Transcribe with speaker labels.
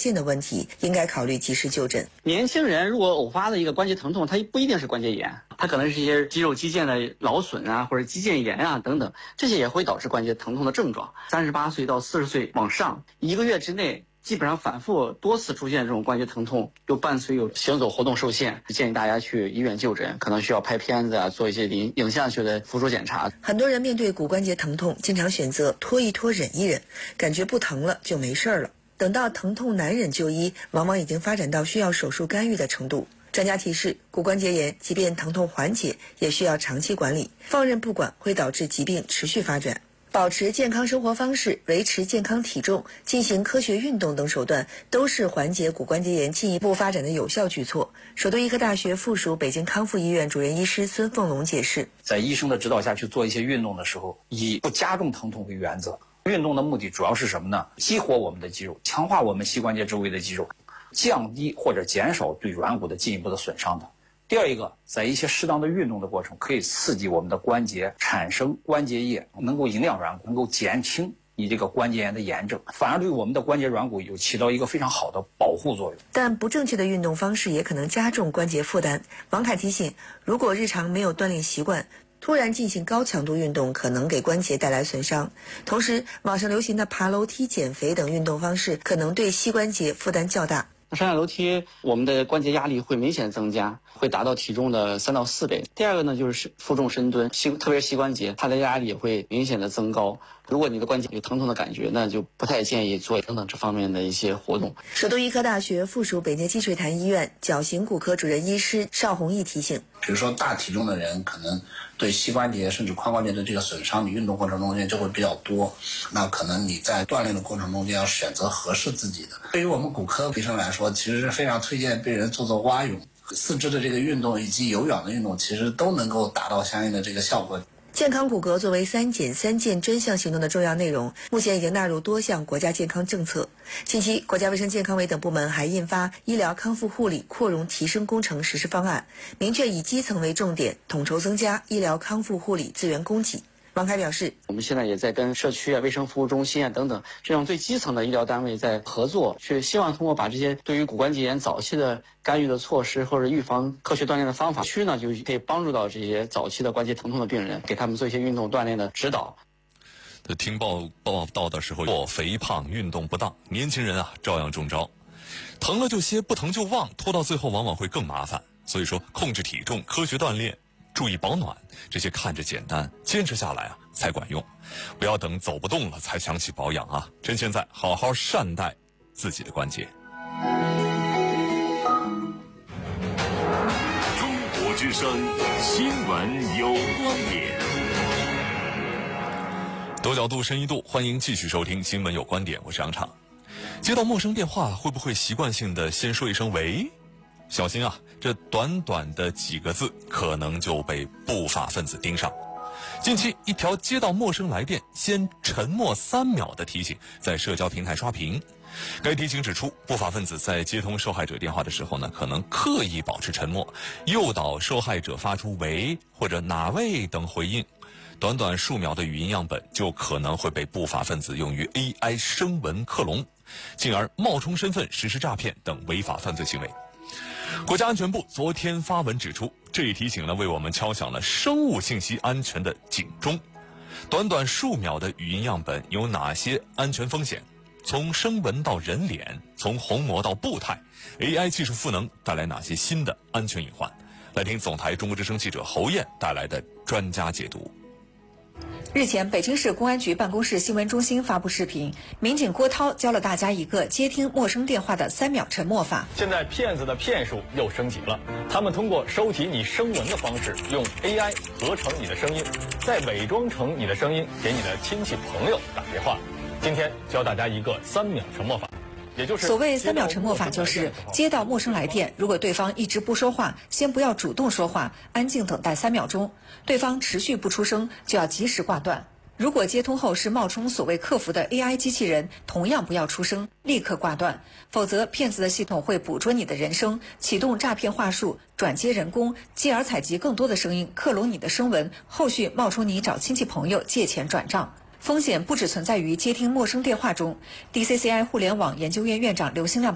Speaker 1: 现的问题，应该考虑及时就诊。
Speaker 2: 年轻人如果偶发的一个关节疼痛，它不一定是关节炎，它可能是一些肌肉肌腱的劳损啊，或者肌腱炎啊等等，这些也会导致关节疼痛的症状。38岁到40岁往上，1个月之内基本上反复多次出现这种关节疼痛，又伴随有行走活动受限，建议大家去医院就诊，可能需要拍片子啊，做一些影像学的辅助检查。
Speaker 1: 很多人面对骨关节疼痛，经常选择拖一拖、忍一忍，感觉不疼了就没事了。等到疼痛难忍就医，往往已经发展到需要手术干预的程度。专家提示，骨关节炎即便疼痛缓解，也需要长期管理，放任不管会导致疾病持续发展。保持健康生活方式，维持健康体重，进行科学运动等手段，都是缓解骨关节炎进一步发展的有效举措。首都医科大学附属北京康复医院主任医师孙凤龙解释，
Speaker 3: 在医生的指导下去做一些运动的时候，以不加重疼痛为原则。运动的目的主要是什么呢？激活我们的肌肉，强化我们膝关节周围的肌肉，降低或者减少对软骨的进一步的损伤的。第二一个，在一些适当的运动的过程，可以刺激我们的关节产生关节液，能够营养软骨，能够减轻你这个关节炎的炎症，反而对我们的关节软骨有起到一个非常好的保护作用。
Speaker 1: 但不正确的运动方式也可能加重关节负担。王凯提醒，如果日常没有锻炼习惯，突然进行高强度运动可能给关节带来损伤。同时，网上流行的爬楼梯、减肥等运动方式可能对膝关节负担较大。
Speaker 2: 上下楼梯，我们的关节压力会明显增加，会达到体重的3到4倍。第二个呢，就是负重深蹲，特别是膝关节，它的压力也会明显的增高。如果你的关节有疼痛的感觉，那就不太建议做等等这方面的一些活动。
Speaker 1: 首都医科大学附属北京积水潭医院矫形骨科主任医师邵宏毅提醒，
Speaker 4: 比如说大体重的人可能对膝关节甚至髋关节的这个损伤，你运动过程中间就会比较多，那可能你在锻炼的过程中间要选择合适自己的。对于我们骨科医生来说，其实是非常推荐病人做蛙泳，四肢的这个运动以及有氧的运动其实都能够达到相应的这个效果。
Speaker 1: 健康骨骼作为3减3健专项行动的重要内容，目前已经纳入多项国家健康政策。近期，国家卫生健康委等部门还印发《医疗康复护理扩容提升工程实施方案》，明确以基层为重点，统筹增加医疗康复护理资源供给。王凯表示，
Speaker 2: 我们现在也在跟社区啊、卫生服务中心啊等等这种最基层的医疗单位在合作，去希望通过把这些对于骨关节炎早期的干预的措施或者预防科学锻炼的方法，区呢就可以帮助到这些早期的关节疼痛的病人，给他们做一些运动锻炼的指导。
Speaker 5: 听报道的时候，做肥胖、运动不当，年轻人啊照样中招，疼了就歇，不疼就忘，拖到最后往往会更麻烦。所以说，控制体重、科学锻炼。注意保暖，这些看着简单，坚持下来啊才管用。不要等走不动了才想起保养啊！趁现在好好善待自己的关节。
Speaker 6: 中国之声新闻有观点，
Speaker 5: 多角度深一度，欢迎继续收听新闻有观点，我是杨畅。接到陌生电话，会不会习惯性的先说一声喂？小心啊，这短短的几个字可能就被不法分子盯上。近期一条接到陌生来电先沉默3秒的提醒在社交平台刷屏。该提醒指出，不法分子在接通受害者电话的时候呢，可能刻意保持沉默，诱导受害者发出喂或者哪位等回应。短短数秒的语音样本就可能会被不法分子用于 AI 声纹克隆，进而冒充身份实施诈骗等违法犯罪行为。国家安全部昨天发文指出，这一提醒呢，为我们敲响了生物信息安全的警钟。短短数秒的语音样本有哪些安全风险？从声纹到人脸，从虹膜到步态 ，AI 技术赋能带来哪些新的安全隐患？来听总台中国之声记者侯艳带来的专家解读。
Speaker 7: 日前，北京市公安局办公室新闻中心发布视频，民警郭涛教了大家一个接听陌生电话的3秒沉默法。
Speaker 8: 现在骗子的骗术又升级了，他们通过收集你声纹的方式，用 AI 合成你的声音，再伪装成你的声音给你的亲戚朋友打电话。今天教大家一个3秒沉默法。也就是
Speaker 7: 所谓3秒沉默法，就是接到陌生来电，如果对方一直不说话，先不要主动说话，安静等待3秒钟，对方持续不出声，就要及时挂断。如果接通后是冒充所谓客服的 AI 机器人，同样不要出声，立刻挂断，否则骗子的系统会捕捉你的人声，启动诈骗话术，转接人工，继而采集更多的声音，克隆你的声纹，后续冒充你找亲戚朋友借钱转账。风险不只存在于接听陌生电话中，DCCI 互联网研究院院长刘兴亮